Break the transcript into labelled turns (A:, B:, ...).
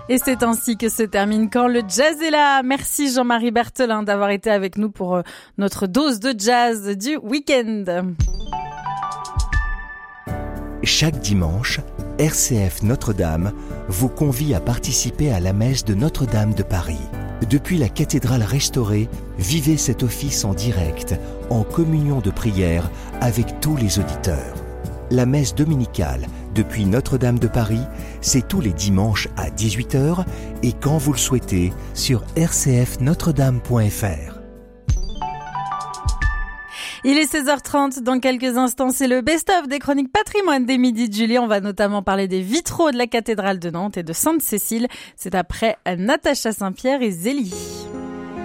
A: Et c'est ainsi que se termine Quand le jazz est là. Merci Jean-Marie Berthelin d'avoir été avec nous pour notre dose de jazz du week-end.
B: Chaque dimanche, RCF Notre-Dame vous convie à participer à la messe de Notre-Dame de Paris. Depuis la cathédrale restaurée, vivez cet office en direct, en communion de prière avec tous les auditeurs. La messe dominicale depuis Notre-Dame de Paris, c'est tous les dimanches à 18h et quand vous le souhaitez sur rcfnotredame.fr.
A: Il est 16h30, dans quelques instants, c'est le best-of des chroniques patrimoine des Midi de Julie. On va notamment parler des vitraux de la cathédrale de Nantes et de Sainte-Cécile. C'est après Natacha Saint-Pierre et Zélie.